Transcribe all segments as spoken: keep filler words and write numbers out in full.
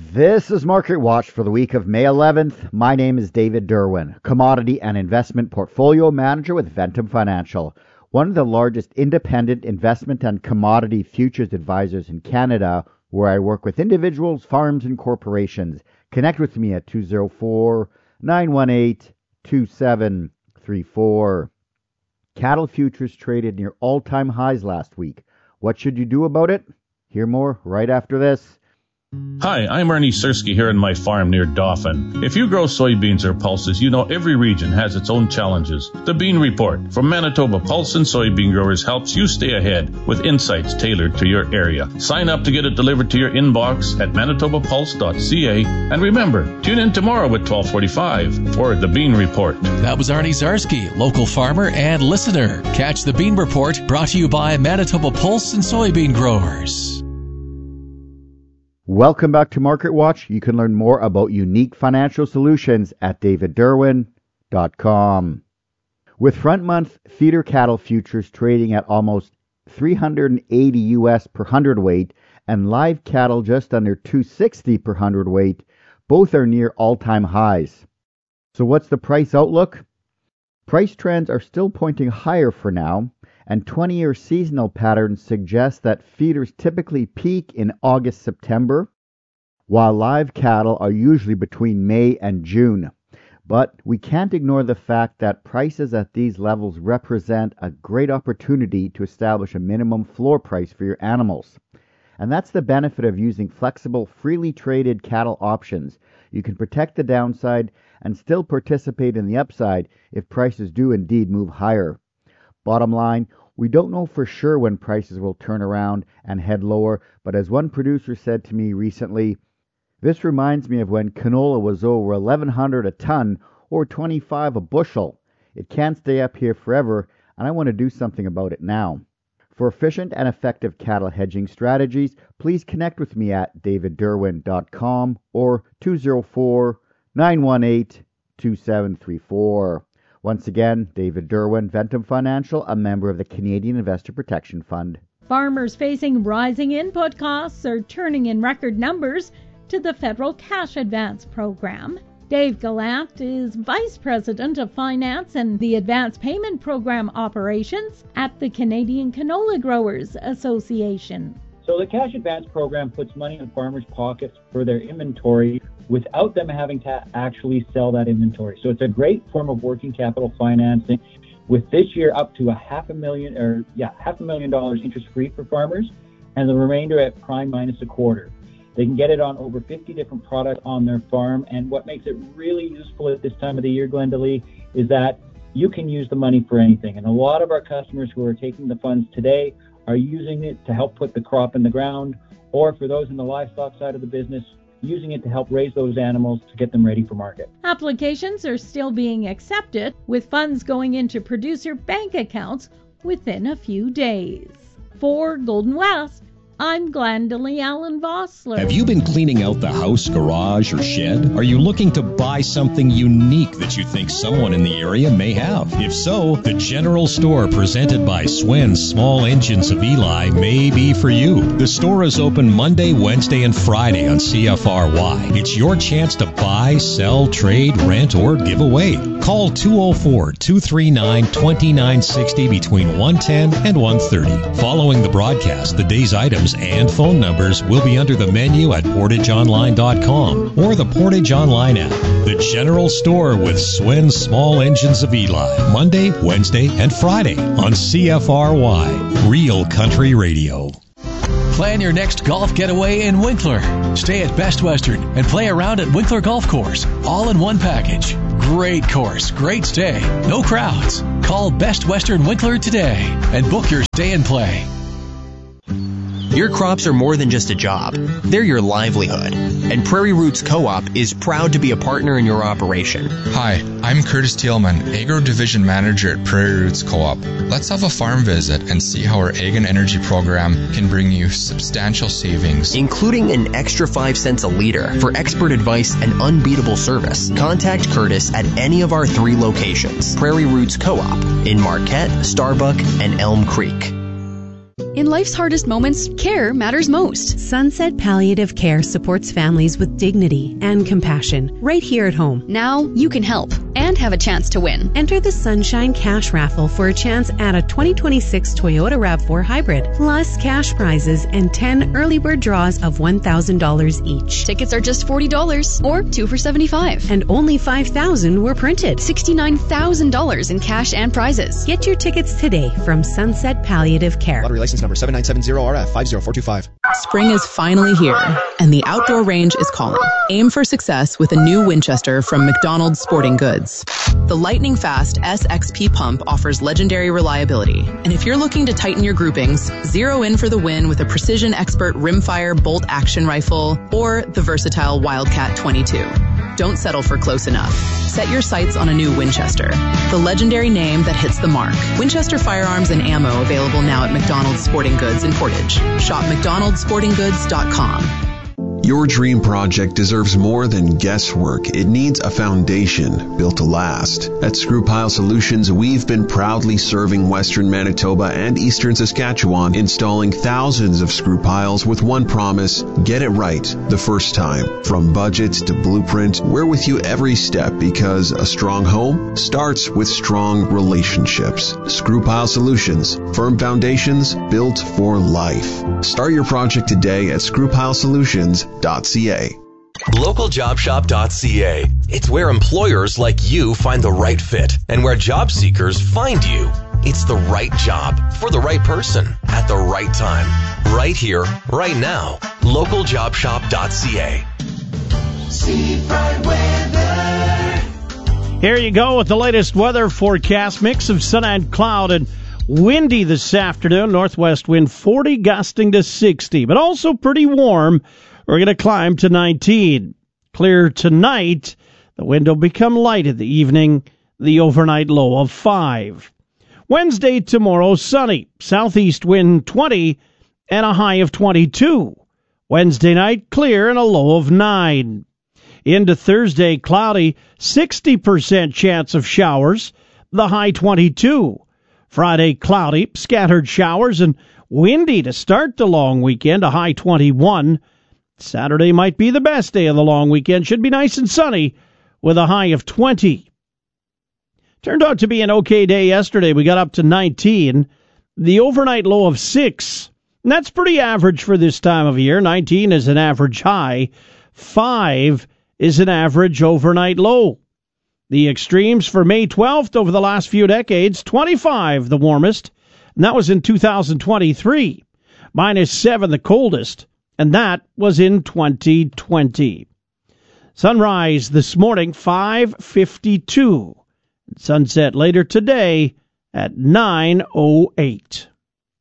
This is Market Watch for the week of May eleventh. My name is David Derwin, commodity and investment portfolio manager with Ventum Financial, one of the largest independent investment and commodity futures advisors in Canada, where I work with individuals, farms, and corporations. Connect with me at two oh four, nine one eight, two seven three four. Cattle futures traded near all-time highs last week. What should you do about it? Hear more right after this. Hi, I'm Ernie Sersky here on my farm near Dauphin. If you grow soybeans or pulses, you know every region has its own challenges. The Bean Report from Manitoba Pulse and Soybean Growers helps you stay ahead with insights tailored to your area. Sign up to get it delivered to your inbox at manitoba pulse dot c a. And remember, tune in tomorrow at twelve forty-five for The Bean Report. That was Arnie Zarsky, local farmer and listener. Catch The Bean Report, brought to you by Manitoba Pulse and Soybean Growers. Welcome back to Market Watch. You can learn more about unique financial solutions at david derwin dot com. With front month feeder cattle futures trading at almost three hundred eighty U S per hundredweight and live cattle just under two sixty per hundredweight, both are near all-time highs. So what's the price outlook? Price trends are still pointing higher for now, and twenty-year seasonal patterns suggest that feeders typically peak in August September, while live cattle are usually between May and June. But we can't ignore the fact that prices at these levels represent a great opportunity to establish a minimum floor price for your animals. And that's the benefit of using flexible, freely traded cattle options. You can protect the downside and still participate in the upside if prices do indeed move higher. Bottom line, we don't know for sure when prices will turn around and head lower, but as one producer said to me recently, this reminds me of when canola was over eleven hundred a ton or twenty-five a bushel. It can't stay up here forever, and I want to do something about it now. For efficient and effective cattle hedging strategies, please connect with me at david derwin dot com or two oh four, nine one eight, two seven three four. Once again, David Derwin, Ventum Financial, a member of the Canadian Investor Protection Fund. Farmers facing rising input costs are turning in record numbers to the federal cash advance program. Dave Gallant is Vice President of Finance and the Advance Payment Program Operations at the Canadian Canola Growers Association. So the cash advance program puts money in farmers' pockets for their inventory without them having to actually sell that inventory. So it's a great form of working capital financing, with this year up to a half a million or yeah, half a million dollars interest-free for farmers, and the remainder at prime minus a quarter. They can get it on over fifty different products on their farm, and what makes it really useful at this time of the year, Glenda Lee, is that you can use the money for anything. And a lot of our customers who are taking the funds today are using it to help put the crop in the ground, or for those in the livestock side of the business, using it to help raise those animals to get them ready for market. Applications are still being accepted, with funds going into producer bank accounts within a few days. For Golden West, I'm Glendalee Allen Vossler. Have you been cleaning out the house, garage, or shed? Are you looking to buy something unique that you think someone in the area may have? If so, the General Store presented by Swen's Small Engines of Eli may be for you. The store is open Monday, Wednesday, and Friday on C F R Y. It's your chance to buy, sell, trade, rent, or give away. Call two oh four, two three nine, two nine six oh between one ten and one thirty. Following the broadcast, the day's items and phone numbers will be under the menu at portage online dot com or the Portage Online app. The General Store with Swen's Small Engines of Eli, Monday, Wednesday, and Friday on C F R Y, Real Country Radio. Plan your next golf getaway in Winkler. Stay at Best Western and play around at Winkler Golf Course, all in one package. Great course, great stay, no crowds. Call Best Western Winkler today and book your stay and play. Your crops are more than just a job. They're your livelihood. And Prairie Roots Co-op is proud to be a partner in your operation. Hi, I'm Curtis Thielman, Agro Division Manager at Prairie Roots Co-op. Let's have a farm visit and see how our Ag and Energy program can bring you substantial savings, including an extra five cents a liter. For expert advice and unbeatable service, contact Curtis at any of our three locations. Prairie Roots Co-op in Marquette, Starbuck, and Elm Creek. In life's hardest moments, care matters most. Sunset Palliative Care supports families with dignity and compassion right here at home. Now you can help and have a chance to win. Enter the Sunshine Cash Raffle for a chance at a twenty twenty-six Toyota RAV four Hybrid, plus cash prizes and ten early bird draws of one thousand dollars each. Tickets are just forty dollars or two for seventy-five dollars. And only five thousand were printed. sixty-nine thousand dollars in cash and prizes. Get your tickets today from Sunset Palliative Care. Lottery license number seven nine seven zero R F five zero four two five. Spring is finally here, and the outdoor range is calling. Aim for success with a new Winchester from McDonald's Sporting Goods. The lightning fast S X P pump offers legendary reliability, and if you're looking to tighten your groupings, zero in for the win with a Precision Expert Rimfire bolt action rifle or the versatile Wildcat twenty-two. Don't settle for close enough. Set your sights on a new Winchester, the legendary name that hits the mark. Winchester firearms and ammo available now at McDonald's Sporting Goods in Portage. Shop mcdonalds sporting goods dot com. Your dream project deserves more than guesswork. It needs a foundation built to last. At Screw Pile Solutions, we've been proudly serving Western Manitoba and Eastern Saskatchewan, installing thousands of screw piles with one promise: get it right the first time. From budget to blueprint, we're with you every step, because a strong home starts with strong relationships. Screw Pile Solutions, firm foundations built for life. Start your project today at screw pile solutions dot c a. local job shop dot c a. It's where employers like you find the right fit, and where job seekers find you. It's the right job for the right person at the right time. Right here, right now. local job shop dot c a. Seafront Weather. Here you go with the latest weather forecast. Mix of sun and cloud and windy this afternoon. Northwest wind forty, gusting to sixty, but also pretty warm. We're going to climb to nineteen. Clear tonight. The wind will become light in the evening. The overnight low of five. Wednesday, tomorrow, sunny. Southeast wind twenty and a high of twenty-two. Wednesday night, clear and a low of nine. Into Thursday, cloudy. sixty percent chance of showers. The high twenty-two. Friday, cloudy. Scattered showers and windy to start the long weekend. A high twenty-one. Saturday might be the best day of the long weekend. Should be nice and sunny with a high of twenty. Turned out to be an okay day yesterday. We got up to nineteen. The overnight low of six. And that's pretty average for this time of year. nineteen is an average high. five is an average overnight low. The extremes for May twelfth over the last few decades, twenty-five the warmest, and that was in two thousand twenty-three. Minus seven the coldest, and that was in twenty twenty. Sunrise this morning, five fifty-two. Sunset later today at nine oh eight.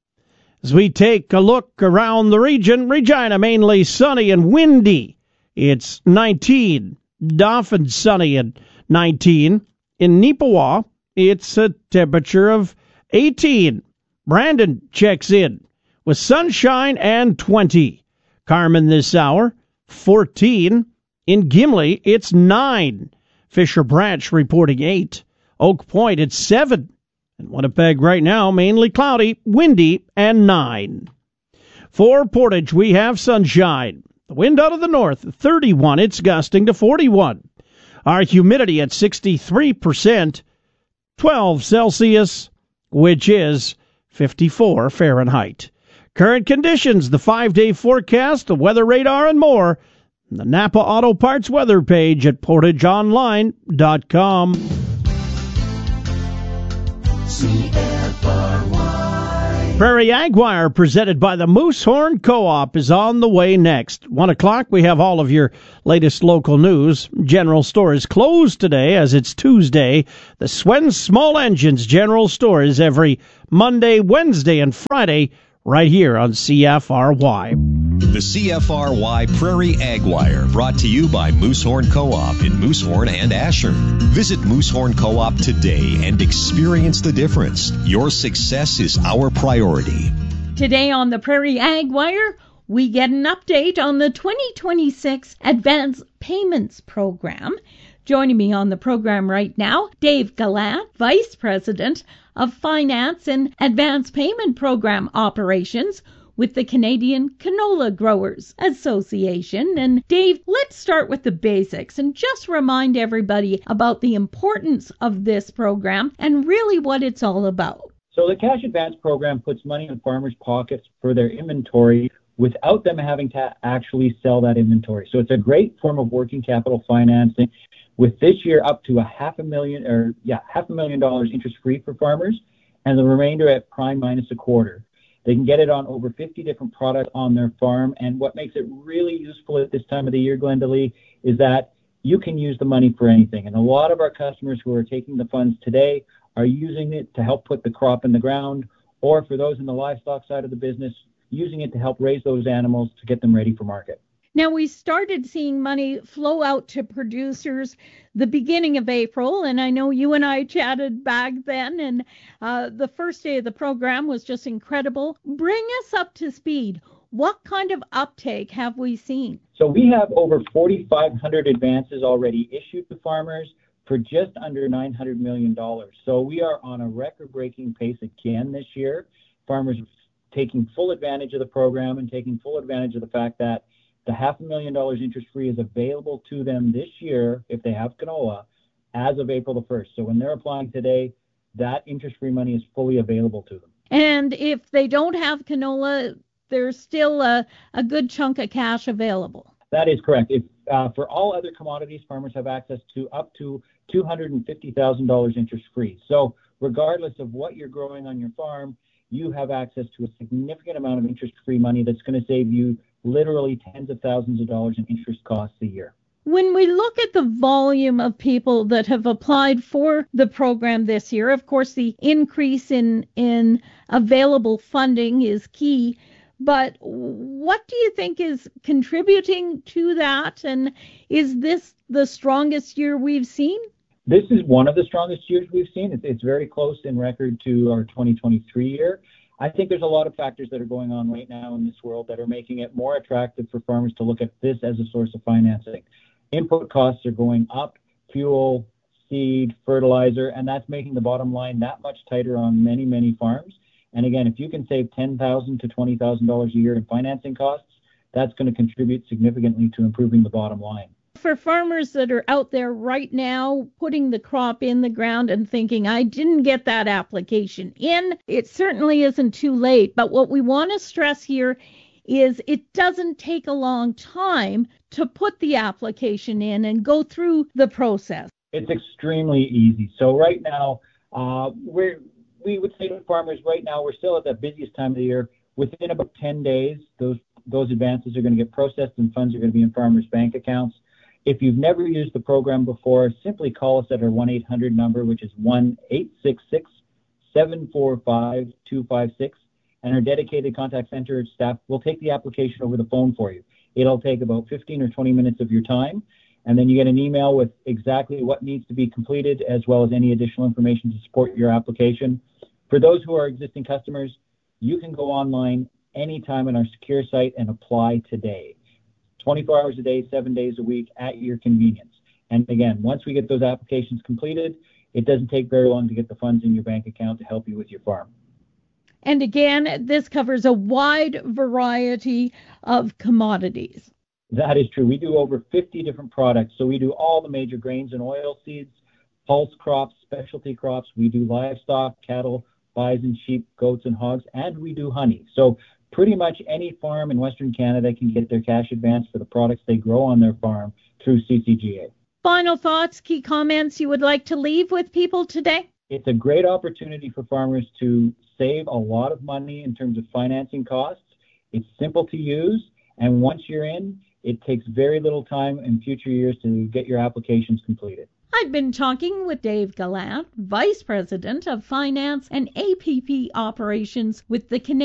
As we take a look around the region, Regina mainly sunny and windy. It's nineteen. Dauphin sunny and nineteen. In Neepawa, it's a temperature of eighteen. Brandon checks in with sunshine and twenty. Carmen this hour, fourteen. In Gimli, it's nine. Fisher Branch reporting eight. Oak Point, it's seven. And Winnipeg right now, mainly cloudy, windy, and nine. For Portage, we have sunshine. The wind out of the north, thirty-one. It's gusting to forty-one. Our humidity at sixty-three percent, twelve Celsius, which is fifty-four Fahrenheit. Current conditions, the five-day forecast, the weather radar, and more. The Napa Auto Parts weather page at portage online dot com. C F R Y. Prairie Agwire, presented by the Moosehorn Co-op, is on the way next. One o'clock, we have all of your latest local news. General Store is closed today as it's Tuesday. The Swen Small Engines General Store is every Monday, Wednesday, and Friday right here on C F R Y. The C F R Y Prairie Ag Wire, brought to you by Moosehorn Co-op in Moosehorn and Asher. Visit Moosehorn Co-op today and experience the difference. Your success is our priority. Today on the Prairie Ag Wire, we get an update on the twenty twenty-six Advance Payments Program. Joining me on the program right now, Dave Gallant, Vice President of Finance and Advance Payment Program Operations with the Canadian Canola Growers Association. And Dave, let's start with the basics and just remind everybody about the importance of this program and really what it's all about. So the Cash Advance program puts money in farmers' pockets for their inventory without them having to actually sell that inventory. So it's a great form of working capital financing, with this year up to a half a million or yeah, half a million dollars interest free for farmers, and the remainder at prime minus a quarter. They can get it on over fifty different products on their farm, and what makes it really useful at this time of the year, Glenda Lee, is that you can use the money for anything. And a lot of our customers who are taking the funds today are using it to help put the crop in the ground, or for those in the livestock side of the business, using it to help raise those animals to get them ready for market. Now, we started seeing money flow out to producers the beginning of April, and I know you and I chatted back then, and uh, the first day of the program was just incredible. Bring us up to speed. What kind of uptake have we seen? So we have over forty-five hundred advances already issued to farmers for just under nine hundred million dollars. So we are on a record-breaking pace again this year. Farmers are taking full advantage of the program and taking full advantage of the fact that the half a million dollars interest-free is available to them this year if they have canola as of April the first. So when they're applying today, that interest-free money is fully available to them. And if they don't have canola, there's still a, a good chunk of cash available. That is correct. If, uh, for all other commodities, farmers have access to up to two hundred fifty thousand dollars interest-free. So regardless of what you're growing on your farm, you have access to a significant amount of interest-free money that's going to save you literally tens of thousands of dollars in interest costs a year. When we look at the volume of people that have applied for the program this year, of course, the increase in, in available funding is key. But what do you think is contributing to that? And is this the strongest year we've seen? This is one of the strongest years we've seen. It's, it's very close in record to our twenty twenty-three year. I think there's a lot of factors that are going on right now in this world that are making it more attractive for farmers to look at this as a source of financing. Input costs are going up, fuel, seed, fertilizer, and that's making the bottom line that much tighter on many, many farms. And again, if you can save ten thousand dollars to twenty thousand dollars a year in financing costs, that's going to contribute significantly to improving the bottom line. For farmers that are out there right now putting the crop in the ground and thinking, I didn't get that application in, it certainly isn't too late. But what we want to stress here is it doesn't take a long time to put the application in and go through the process. It's extremely easy. So right now, uh, we're, we would say to farmers right now, we're still at the busiest time of the year. Within about ten days, those, those advances are going to get processed and funds are going to be in farmers' bank accounts. If you've never used the program before, simply call us at our one eight hundred number, which is one eight six six, seven four five, two five six, and our dedicated contact center staff will take the application over the phone for you. It'll take about fifteen or twenty minutes of your time, and then you get an email with exactly what needs to be completed, as well as any additional information to support your application. For those who are existing customers, you can go online anytime on our secure site and apply today. twenty-four hours a day, seven days a week at your convenience. And again, once we get those applications completed, it doesn't take very long to get the funds in your bank account to help you with your farm. And again, this covers a wide variety of commodities. That is true. We do over fifty different products. So we do all the major grains and oil seeds, pulse crops, specialty crops. We do livestock, cattle, bison, sheep, goats, and hogs, and we do honey. So pretty much any farm in Western Canada can get their cash advance for the products they grow on their farm through C C G A. Final thoughts, key comments you would like to leave with people today? It's a great opportunity for farmers to save a lot of money in terms of financing costs. It's simple to use, and once you're in, it takes very little time in future years to get your applications completed. I've been talking with Dave Gallant, Vice President of Finance and A P P Operations with the Canadian